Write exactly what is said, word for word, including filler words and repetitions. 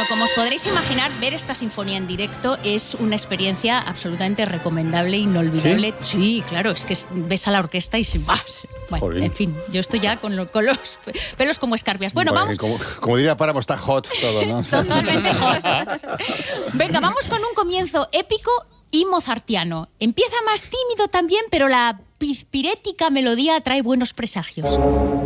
Bueno, como os podréis imaginar, ver esta sinfonía en directo es una experiencia absolutamente recomendable, inolvidable. Sí, sí, claro, es que ves a la orquesta y vas. Bueno, Jolín. En fin, yo estoy ya con, lo, con los pelos como escarpias. Bueno, bueno vamos. Como, como diría Páramo, está hot todo, ¿no? Totalmente hot. Venga, vamos con un comienzo épico y mozartiano. Empieza más tímido también, pero la pirética melodía trae buenos presagios.